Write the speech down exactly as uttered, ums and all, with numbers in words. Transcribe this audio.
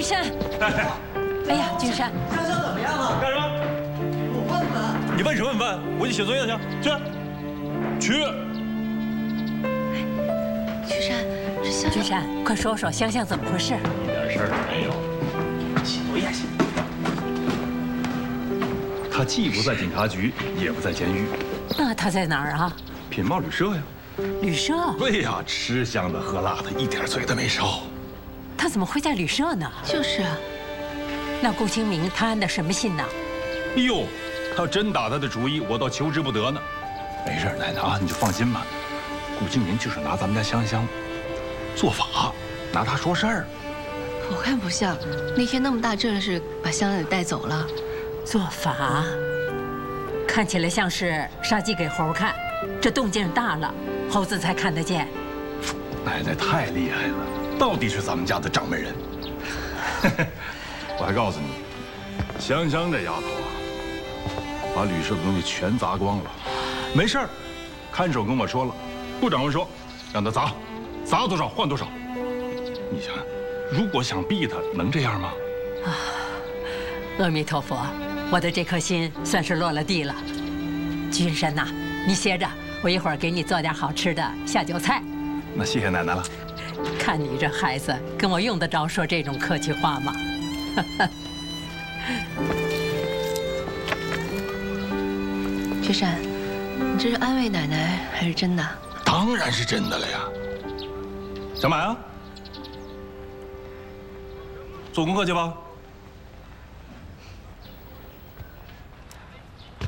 山，哎呀，君山， 香香怎么样了？ 干什么？ 我问问。 你问什么问？我去写作业去，去，去。 君山，这香香…… 君山，快说说香香怎么回事？ 一点事儿都没有，写作业去。他既不在警察局，也不在监狱， 那他在哪儿啊？ 品贸旅社呀。 旅社？ 对呀，吃香的喝辣的，一点罪都没受。 他怎么会在旅社呢？ 就是啊。 那顾清明他安的什么信呢？ 哎呦，他要真打他的主意，我倒求之不得呢。没事，奶奶啊，你就放心吧。顾清明就是拿咱们家香香做法，拿他说事儿。 我看不像，那天那么大阵势把香香给带走了。 做法，看起来像是杀鸡给猴看，这动静大了，猴子才看得见。 奶奶太厉害了，到底是咱们家的掌门人。我还告诉你，香香这丫头啊，把旅社的东西全砸光了。没事儿，看守跟我说了，顾掌柜说，让他砸，砸多少换多少。你想想，如果想逼他，能这样吗？ 啊，阿弥陀佛，我的这颗心算是落了地了。君山呐，你歇着，我一会儿给你做点好吃的下酒菜。 那谢谢奶奶了。 看你这孩子，跟我用得着说这种客气话吗？ 君山，你这是安慰奶奶还是真的？ 当然是真的了呀。想买啊？做功课去吧。